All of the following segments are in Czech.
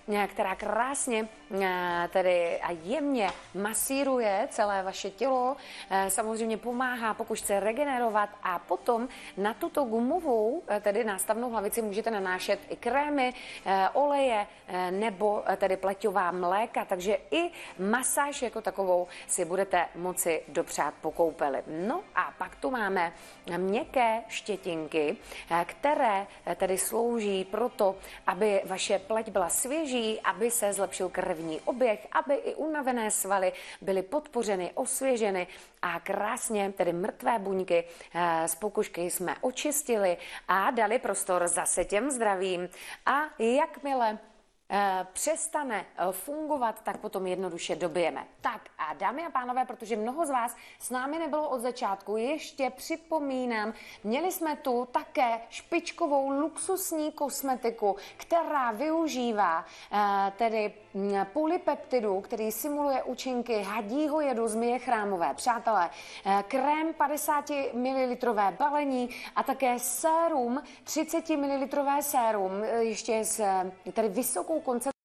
která krásně tedy a jemně masíruje celé vaše tělo, samozřejmě pomáhá, pokud chce regenerovat, a potom na tuto gumovou, tedy nástavnou hlavici, můžete nanášet i krémy, oleje nebo tedy pleťová mléka, takže i masáž jako takovou si budete moci dopřát po koupeli. No a pak tu máme měkké štětinky, které tedy slouží pro to, aby vaše pleť byla svěží, aby se zlepšil krevní oběh, aby i unavené svaly byly podpořeny, osvěženy a krásně tedy mrtvé buňky z pokožky jsme očistili a dali prostor zase těm zdravým. A jakmile přestane fungovat, tak potom jednoduše dobijeme. Tak a dámy a pánové, protože mnoho z vás s námi nebylo od začátku, ještě připomínám, měli jsme tu také špičkovou luxusní kosmetiku, která využívá tedy polypeptidu, který simuluje účinky hadího jedu zmije chrámové. Přátelé, krém 50 ml balení a také sérum, 30 ml sérum, ještě s tedy vysokou koncentrací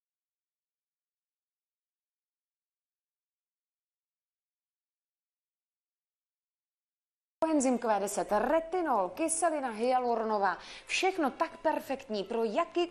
enzym Q10, retinol, kyselina hyaluronová, všechno tak perfektní pro jaký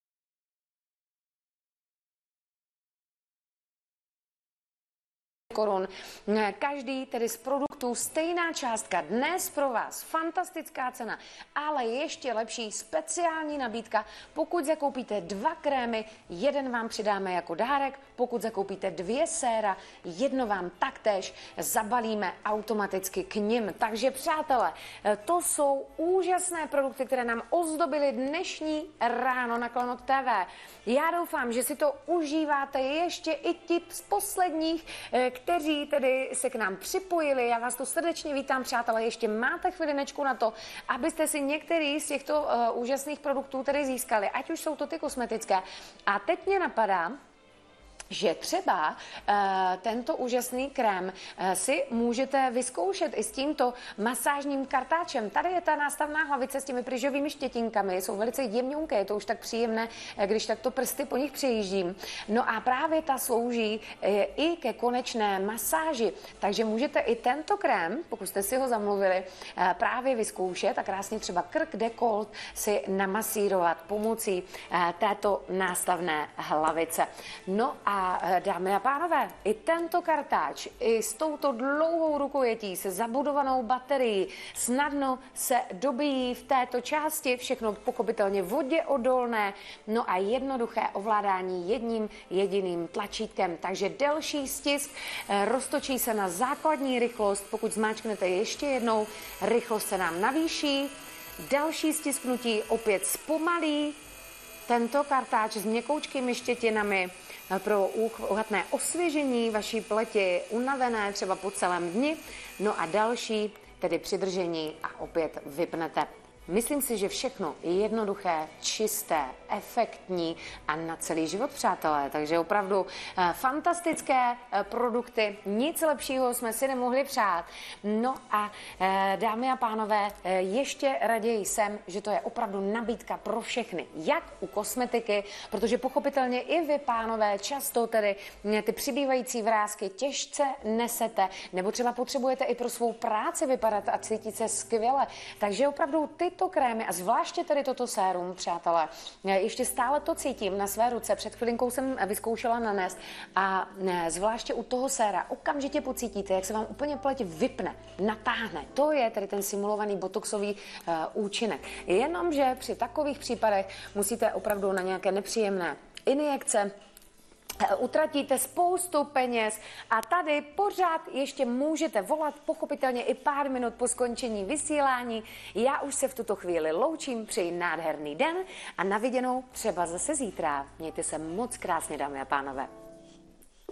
korun. Každý tedy z produktů stejná částka. Dnes pro vás fantastická cena, ale ještě lepší speciální nabídka. Pokud zakoupíte 2 krémy, jeden vám přidáme jako dárek. Pokud zakoupíte 2 séra, jedno vám taktéž zabalíme automaticky k nim. Takže přátelé, to jsou úžasné produkty, které nám ozdobily dnešní ráno na Klenot TV. Já doufám, že si to užíváte ještě i ti z posledních, kteří tedy se k nám připojili. Já vás tu srdečně vítám, přátelé. Ještě máte chvilinečku na to, abyste si některý z těchto úžasných produktů tedy získali, ať už jsou to ty kosmetické. A teď mě napadá, že třeba tento úžasný krém si můžete vyzkoušet i s tímto masážním kartáčem. Tady je ta nástavná hlavice s těmi pryžovými štětinkami, jsou velice jemňunké, je to už tak příjemné, když takto prsty po nich přejíždím. No a právě ta slouží i ke konečné masáži, takže můžete i tento krém, pokud jste si ho zamluvili, právě vyzkoušet a krásně třeba krk, dekolt si namasírovat pomocí této nástavné hlavice. No a dámy a pánové, i tento kartáč, i s touto dlouhou rukojetí se zabudovanou baterií snadno se dobíjí v této části, všechno pochopitelně vodě odolné, no a jednoduché ovládání jedním jediným tlačítkem. Takže delší stisk, roztočí se na základní rychlost, pokud zmáčknete ještě jednou, rychlost se nám navýší, další stisknutí opět zpomalí, tento kartáč s měkoučkými štětinami pro úhladné osvěžení vaší pleti, unavené třeba po celém dni, no a další, tedy přidržení a opět vypnete. Myslím si, že všechno je jednoduché, čisté, efektní a na celý život, přátelé. Takže opravdu fantastické produkty, nic lepšího jsme si nemohli přát. No a dámy a pánové, ještě raději jsem, že to je opravdu nabídka pro všechny, jak u kosmetiky, protože pochopitelně i vy, pánové, často tedy ty přibývající vrásky těžce nesete, nebo třeba potřebujete i pro svou práci vypadat a cítit se skvěle. Takže opravdu tyto krémy a zvláště tedy toto sérum, přátelé, ještě stále to cítím na své ruce. Před chvilinkou jsem vyzkoušela nanést a zvláště u toho séra okamžitě pocítíte, jak se vám úplně pleť vypne, natáhne. To je tedy ten simulovaný botoxový účinek. Jenomže při takových případech musíte opravdu na nějaké nepříjemné injekce, utratíte spoustu peněz a tady pořád ještě můžete volat, pochopitelně i pár minut po skončení vysílání. Já už se v tuto chvíli loučím, přeji nádherný den a na viděnou třeba zase zítra. Mějte se moc krásně, dámy a pánové.